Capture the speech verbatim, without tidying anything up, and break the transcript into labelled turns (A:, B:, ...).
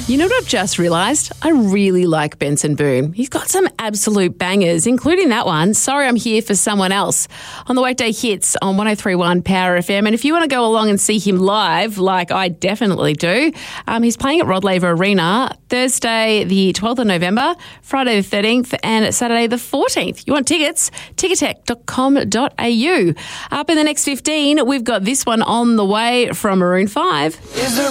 A: You know what I've just realised? I really like Benson Boone. He's got some absolute bangers, including that one, Sorry I'm Here for Someone Else, on the Weekday Hits on one oh three point one Power F M. And if you want to go along and see him live, like I definitely do, um, he's playing at Rod Laver Arena Thursday the twelfth of November, Friday the thirteenth and Saturday the fourteenth. You want tickets? ticketek dot com dot a u. Up in the next fifteen, we've got this one on the way from Maroon five.